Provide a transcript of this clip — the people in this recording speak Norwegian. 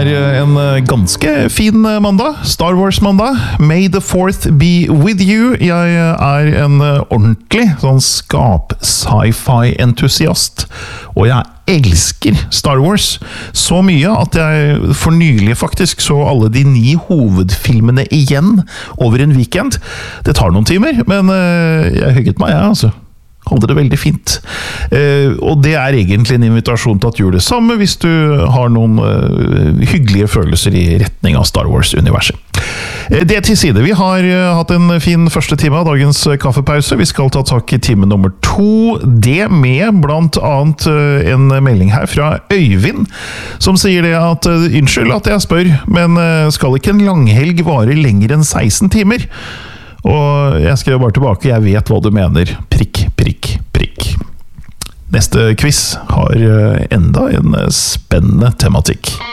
en ganske fin mandag, Star Wars-mandag. May the 4th be with you. Jeg en ordentlig sånn skap-sci-fi-entusiast, og jeg elsker Star Wars så mye at jeg for nylig faktisk så alle de 9 hovedfilmene igjen over en weekend. Det tar noen timer, men jeg hygget meg, altså. Hadde det veldig fint. Og det egentlig en invitasjon til at du gjør det samme hvis du har noen hyggelige følelser i retning av Star Wars-universet. Det til side. Vi har hatt en fin første time av dagens kaffepause. Vi skal ta tak i time nummer 2. Det med blant annet en melding her fra Øyvind, som sier det at unnskyld at jeg spør, men skal ikke en langhelg vare lenger enn 16 timer? Og jeg skrev bare tilbake, jeg vet hva du mener. Prikk, prikk, prikk. Neste quiz har enda en spennende tematikk.